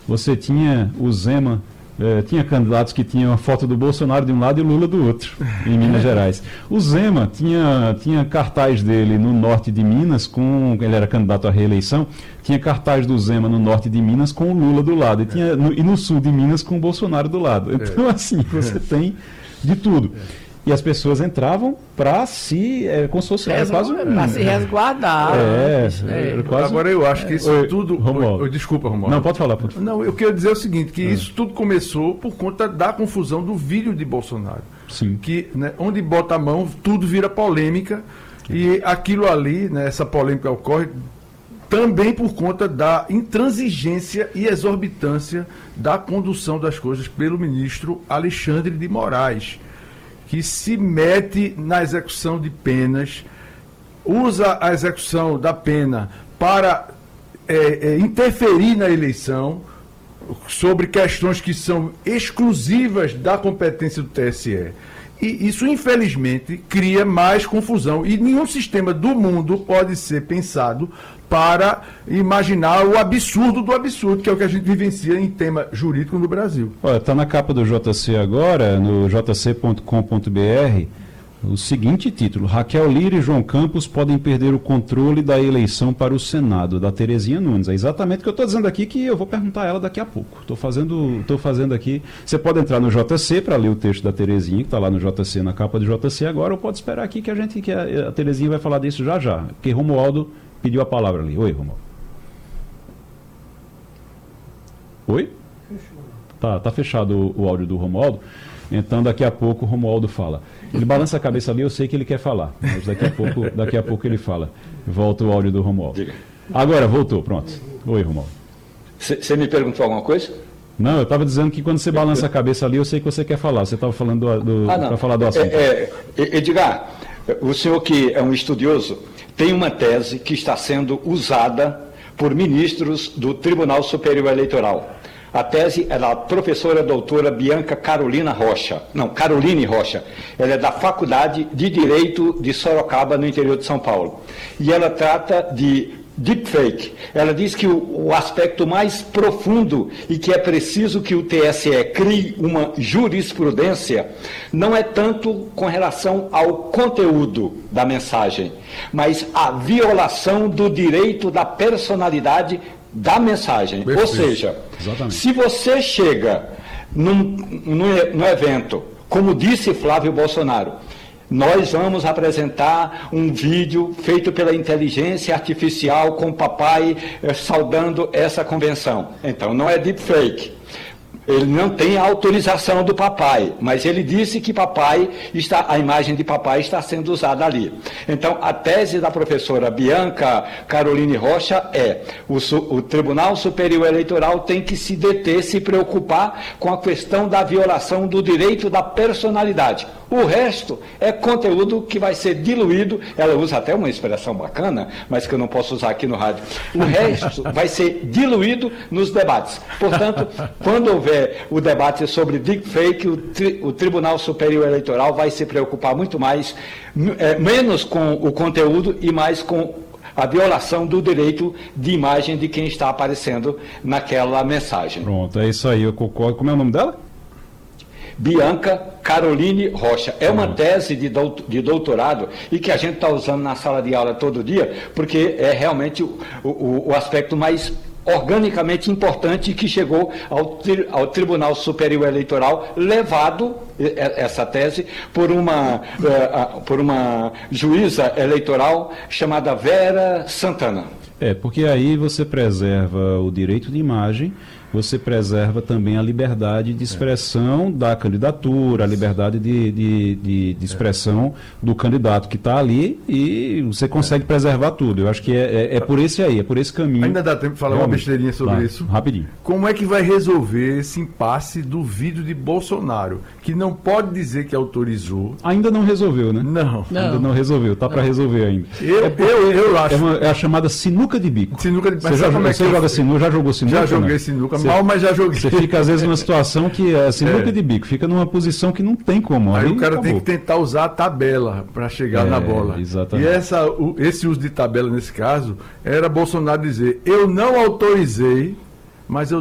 você tinha o Zema, tinha candidatos que tinham a foto do Bolsonaro de um lado e o Lula do outro, em Minas Gerais. O Zema tinha cartaz dele no norte de Minas, ele era candidato à reeleição, tinha cartaz do Zema no norte de Minas com o Lula do lado, e no sul de Minas com o Bolsonaro do lado. Então, assim, você tem de tudo. E as pessoas entravam para se para se resguardar. Quase... Agora eu acho que isso tudo... Desculpa, Romualdo. Não, pode falar. Não, eu quero dizer o seguinte, que isso tudo começou por conta da confusão do vídeo de Bolsonaro. Sim. Que, né, onde bota a mão, tudo vira polêmica. E aquilo ali, né, essa polêmica ocorre também por conta da intransigência e exorbitância da condução das coisas pelo ministro Alexandre de Moraes, que se mete na execução de penas, usa a execução da pena para interferir na eleição sobre questões que são exclusivas da competência do TSE. E isso, infelizmente, cria mais confusão. E nenhum sistema do mundo pode ser pensado para imaginar o absurdo do absurdo, que é o que a gente vivencia em tema jurídico no Brasil. Olha, está na capa do JC agora, no jc.com.br, o seguinte título: Raquel Lira e João Campos podem perder o controle da eleição para o Senado, da Terezinha Nunes. É exatamente o que eu estou dizendo aqui, que eu vou perguntar a ela daqui a pouco. Estou fazendo aqui. Você pode entrar no JC para ler o texto da Terezinha, que está lá no JC, na capa do JC agora, ou pode esperar aqui que a Terezinha vai falar disso já, porque Romualdo pediu a palavra ali. Oi, Romualdo. Oi? Tá fechado o áudio do Romualdo. Então daqui a pouco o Romualdo fala. Ele balança a cabeça ali, eu sei que ele quer falar, mas daqui a pouco ele fala. Volta o áudio do Romualdo. Diga. Agora, voltou, pronto. Oi, Romualdo. Você me perguntou alguma coisa? Não, eu estava dizendo que quando você balança a cabeça ali, eu sei que você quer falar. Você estava falando para falar do assunto. Edgar, o senhor que é um estudioso, tem uma tese que está sendo usada por ministros do Tribunal Superior Eleitoral. A tese é da professora doutora Bianca Caroline Rocha. Ela é da Faculdade de Direito de Sorocaba, no interior de São Paulo. E ela trata de deepfake. Ela diz que o aspecto mais profundo e que é preciso que o TSE crie uma jurisprudência não é tanto com relação ao conteúdo da mensagem, mas a violação do direito da personalidade da mensagem. Perfeito. Ou seja, exatamente. Se você chega no evento, como disse Flávio Bolsonaro, nós vamos apresentar um vídeo feito pela inteligência artificial com o papai saudando essa convenção. Então não é deepfake. Ele não tem a autorização do papai, mas ele disse que a imagem de papai está sendo usada ali. Então, a tese da professora Bianca Caroline Rocha é: o Tribunal Superior Eleitoral tem que se deter, se preocupar com a questão da violação do direito da personalidade. O resto é conteúdo que vai ser diluído. Ela usa até uma expressão bacana, mas que eu não posso usar aqui no rádio. O resto vai ser diluído nos debates. Portanto, quando houver o debate sobre deepfake, o Tribunal Superior Eleitoral vai se preocupar muito mais, menos com o conteúdo e mais com a violação do direito de imagem de quem está aparecendo naquela mensagem. Pronto, é isso aí, eu concordo. Como é o nome dela? Bianca Caroline Rocha. É uma tese de doutorado e que a gente está usando na sala de aula todo dia, porque é realmente o aspecto mais organicamente importante que chegou ao Tribunal Superior Eleitoral, levado essa tese por uma juíza eleitoral chamada Vera Santana. Porque aí você preserva o direito de imagem, você preserva também a liberdade de expressão da candidatura, a liberdade de expressão do candidato que está ali, e você consegue preservar tudo. Eu acho que é por esse caminho. Ainda dá tempo de falar uma besteirinha sobre isso? Rapidinho. Como é que vai resolver esse impasse do vídeo de Bolsonaro, que não pode dizer que autorizou? Ainda não resolveu, né? Não. Ainda não resolveu, está para resolver ainda. Eu acho. É a chamada sinuca de bico. Sinuca de bico. Você joga sinuca, já jogou sinuca? Já joguei sinuca, mas já joguei. Você fica às vezes numa situação que é sinuca de bico, fica numa posição que não tem como. Aí o cara tem que tentar usar a tabela para chegar na bola. Exatamente. E esse uso de tabela nesse caso era Bolsonaro dizer: eu não autorizei, mas eu